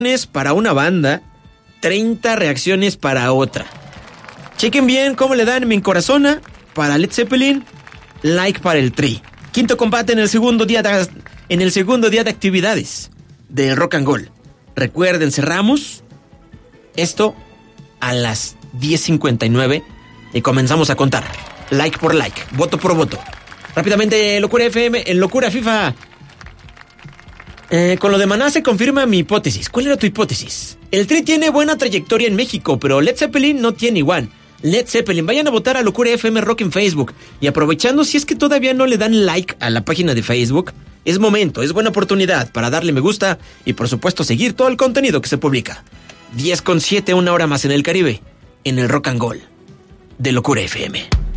para una banda, 30 reacciones para otra. Chequen bien cómo le dan Me Encorazona para Led Zeppelin, Like para el Tri. Quinto combate en el segundo día de actividades del Rock and Gold. Recuerden, cerramos esto a las 10:59 y comenzamos a contar. Like por like, voto por voto. Rápidamente, Locura FM, en Locura FIFA. Con lo de Maná se confirma mi hipótesis. ¿Cuál era tu hipótesis? El Tri tiene buena trayectoria en México, pero Led Zeppelin no tiene igual. Led Zeppelin, vayan a votar a Locura FM Rock en Facebook. Y aprovechando, si es que todavía no le dan like a la página de Facebook, es momento, es buena oportunidad para darle me gusta y por supuesto seguir todo el contenido que se publica. 10:07, una hora más en el Caribe, en el Rock and Gold de Locura FM.